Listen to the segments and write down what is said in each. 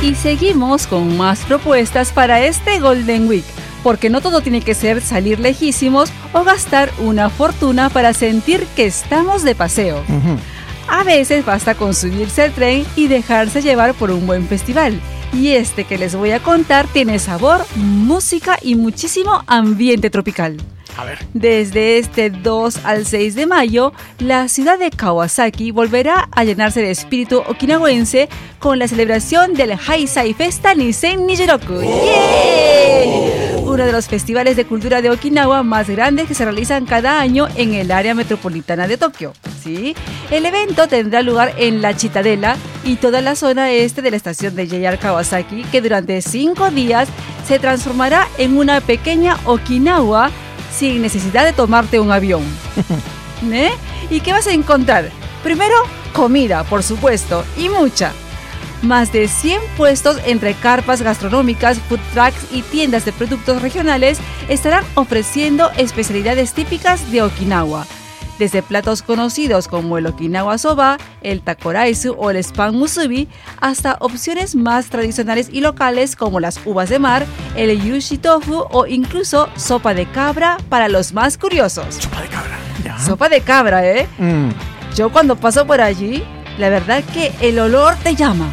Y seguimos con más propuestas para este Golden Week, porque no todo tiene que ser salir lejísimos o gastar una fortuna para sentir que estamos de paseo. A veces basta con subirse al tren y dejarse llevar por un buen festival. Y este que les voy a contar tiene sabor, música y muchísimo ambiente tropical. A ver. Desde este 2 al 6 de mayo, la ciudad de Kawasaki volverá a llenarse de espíritu okinawense con la celebración del Heisei Festa Nisen Nijiroku. ¡Yeah! Uno de los festivales de cultura de Okinawa más grandes que se realizan cada año en el área metropolitana de Tokio. ¿Sí? El evento tendrá lugar en la Citadela y toda la zona este de la estación de JR Kawasaki, que durante 5 días se transformará en una pequeña Okinawa sin necesidad de tomarte un avión. ¿Eh? ¿Y qué vas a encontrar? Primero, comida, por supuesto, y mucha. Más de 100 puestos entre carpas gastronómicas, food trucks y tiendas de productos regionales estarán ofreciendo especialidades típicas de Okinawa. Desde platos conocidos como el Okinawa Soba, el Takoraisu o el Spam Musubi, hasta opciones más tradicionales y locales como las uvas de mar, el Yushi Tofu o incluso sopa de cabra para los más curiosos. Sopa de cabra, ya. Sopa de cabra, ¿eh? Yo cuando paso por allí, la verdad que el olor te llama.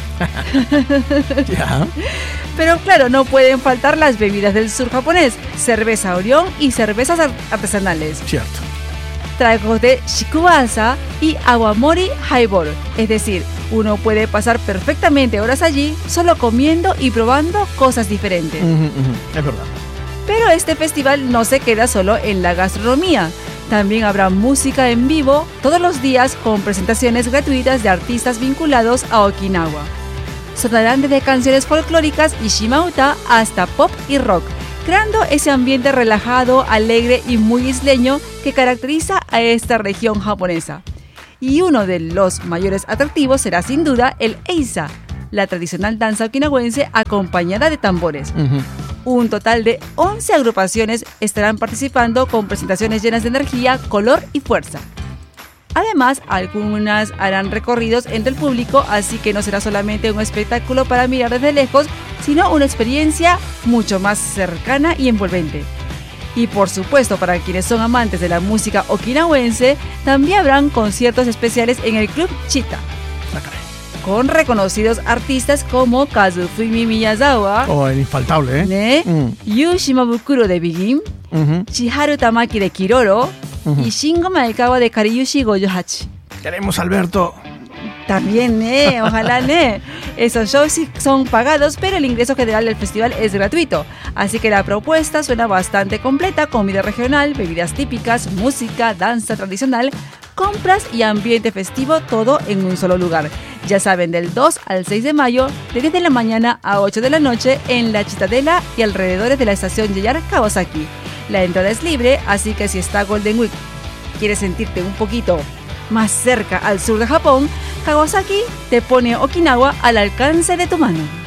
Ya. Pero claro, no pueden faltar las bebidas del sur japonés, cerveza Orión y cervezas artesanales. Cierto. Tragos de shikuasa y awamori highball. Es decir, uno puede pasar perfectamente horas allí solo comiendo y probando cosas diferentes. Es verdad. Pero este festival no se queda solo en la gastronomía. También habrá música en vivo todos los días con presentaciones gratuitas de artistas vinculados a Okinawa. Sonarán desde canciones folclóricas y shimauta hasta pop y rock, creando ese ambiente relajado, alegre y muy isleño que caracteriza a esta región japonesa. Y uno de los mayores atractivos será sin duda el Eisa, la tradicional danza okinawense acompañada de tambores. Un total de 11 agrupaciones estarán participando con presentaciones llenas de energía, color y fuerza. Además, algunas harán recorridos entre el público, así que no será solamente un espectáculo para mirar desde lejos, sino una experiencia mucho más cercana y envolvente. Y por supuesto, para quienes son amantes de la música okinawense, también habrán conciertos especiales en el Club Chita, con reconocidos artistas como Kazufumi Miyazawa, el infaltable, Yu Shimabukuro de Begin, Chiharu Tamaki de Kiroro, y Shingo Maekawa de Kariyushi Goyohachi. Queremos Alberto. También, ojalá, Esos shows sí son pagados, pero el ingreso general del festival es gratuito. Así que la propuesta suena bastante completa: comida regional, bebidas típicas, música, danza tradicional, compras y ambiente festivo, todo en un solo lugar. Ya saben, del 2 al 6 de mayo, de 10 de la mañana a 8 de la noche, en la Citadela y alrededores de la estación JR Kawasaki. La entrada es libre, así que si está Golden Week, quieres sentirte un poquito más cerca al sur de Japón, Kawasaki te pone Okinawa al alcance de tu mano.